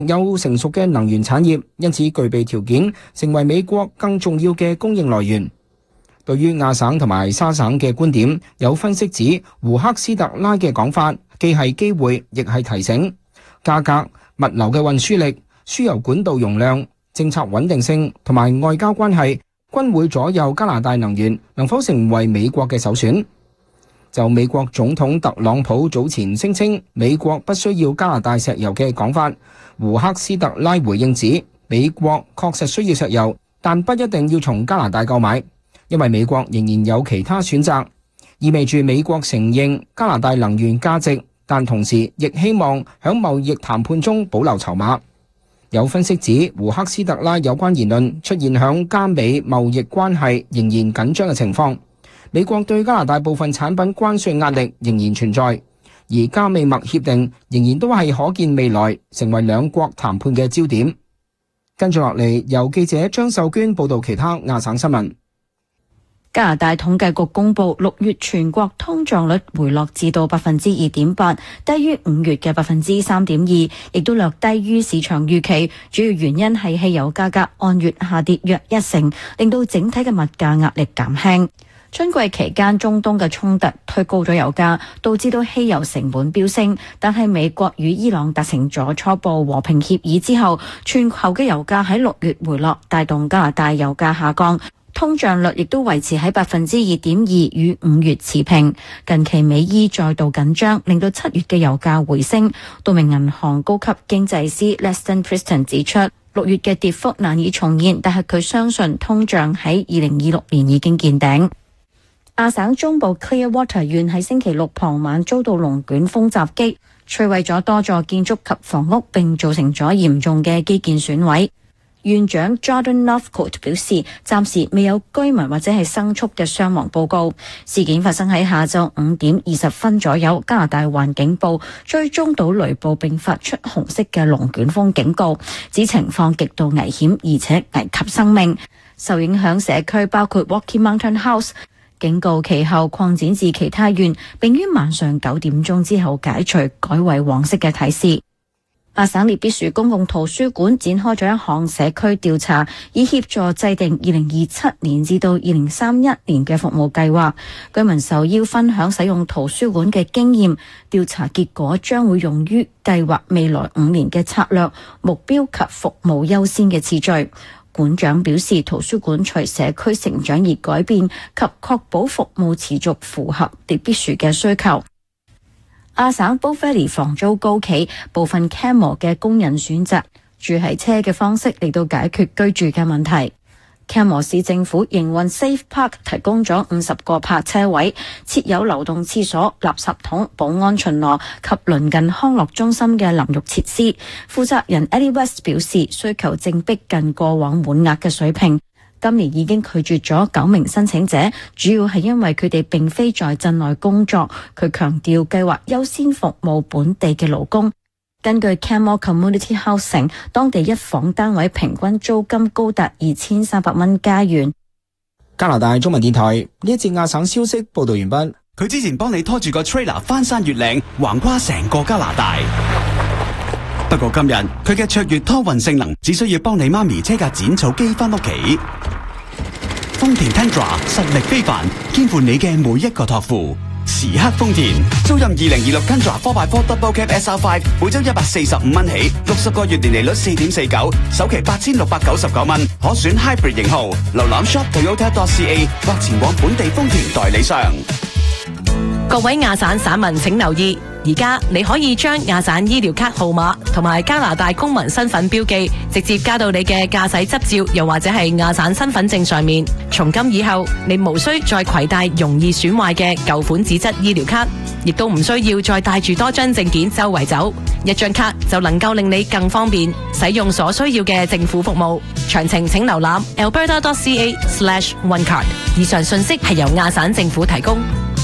有成熟嘅能源產業，因此具備條件成為美國更重要嘅供應來源。對於亞省同埋沙省嘅觀點，有分析指胡克斯特拉嘅講法既係機會，亦係提醒。價格、物流嘅運輸力、輸油管道容量、政策穩定性同埋外交關係均會左右加拿大能源能否成為美國嘅首選。就美國總統特朗普早前聲稱美國不需要加拿大石油嘅講法，胡克斯特拉回應指美國確實需要石油，但不一定要從加拿大購買，因為美國仍然有其他選擇，意味住美國承認加拿大能源價值，但同時亦希望喺貿易談判中保留籌碼。有分析指胡克斯特拉有關言論出現響加美貿易關係仍然緊張嘅情況。美國對加拿大部分產品關稅壓力仍然存在，而加美墨協定仍然都係可見未來成為兩國談判嘅焦點。跟住落嚟，由記者張秀娟報道其他亞省新聞。 加拿大統計局公布6月全國通脹率回落至到 2.8%， 低於5月嘅 3.2%， 亦都略低於市場預期。主要原因係汽油價格按月下跌約1成，令到整體嘅物價壓力減輕。春季期間，中東嘅衝突推高咗油價，導致到汽油成本飆升。但係美國與伊朗達成咗初步和平協議之後，全球嘅油價喺6月回落，帶動加拿大油價下降。通脹率亦都維持喺 2.2%， 與5月持平。近期美伊再度緊張，令到7月嘅油價回升。道明銀行高級經濟師 Leston Preston 指出，6月嘅跌幅難以重現，但係佢相信通脹喺2026年已經見頂。亞省中部 Clearwater 縣喺星期六傍晚遭到龍捲風襲擊，摧毀咗多座建築及房屋，並造成咗嚴重嘅基建損毀。縣長 Jordan Northcote 表示，暫時未有居民或者係牲畜嘅傷亡報告。事件發生喺下晝5點20分左右，加拿大環境部追蹤到雷暴並發出紅色嘅龍捲風警告，指情況極度危險而且危及生命。受影響社區包括 Rocky Mountain House， 警告其後擴展至其他縣，並於晚上9點鐘之後解除，改為黃色嘅提示。亞省列必殊公共圖書館展開咗一項社區調查，以協助制定2027年至到2031年嘅服務計劃。居民受邀分享使用圖書館嘅經驗，調查結果將會用於計劃未來5年嘅策略、目標及服務優先嘅次序。館長表示，圖書館隨社區成長而改變，及確保服務持續符合列必殊嘅需求。亞省 Bow Valley 房租高企，部分 Camel 嘅工人選擇住喺車嘅方式嚟到解決居住嘅問題。Camel 市政府營運 Safe Park 提供咗50個泊車位，設有流動廁所、垃圾桶、保安巡邏及鄰近康樂中心嘅淋浴設施。負責人 Eddie West 表示，需求正逼近過往滿額嘅水平。今年已經拒絕咗9名申請者，主要係因為佢哋並非在鎮內工作。佢強調計劃優先服務本地嘅勞工。根據 Camel Community Housing， 當地一房單位平均租金高達2300蚊加元。 加拿大中文電台呢一節亞省消息報道完畢。 佢之前幫你拖住個 trailer 翻山越嶺，橫跨成個加拿大。不過今日佢嘅卓越拖運性能，只需要幫你媽咪車架剪草機翻屋企。豐田 Tundra 實力非凡，肩負你嘅每一個託付。時刻豐田，租賃2026 Tundra 4x4 Double Cab SR5， 每周145蚊起，60個月年利率4.49，首期8699蚊，可選 Hybrid 型號。瀏覽 shop.toyota.ca 或前往本地豐田代理商。 各位亞省省民請留意，而家你可以將亞省醫療卡號碼同埋加拿大公民身份標記直接加到你嘅駕駛執照，又或者係亞省身份證上面。從今以後，你無需再攜帶容易損壞嘅舊款紙質醫療卡，亦都唔需要再帶住多張證件周圍走，一張卡就能夠令你更方便使用所需要嘅政府服務。詳情請瀏覽 alberta.ca/onecard。以上信息係由亞省政府提供。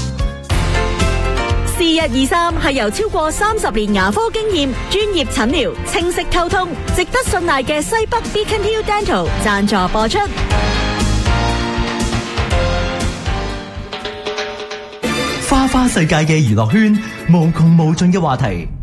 4123係由超過30年牙科經驗、專業診療、清晰溝通、值得信賴嘅西北 Beacon Hill Dental 贊助播出。 花花世界嘅娛樂圈，無窮無盡嘅話題。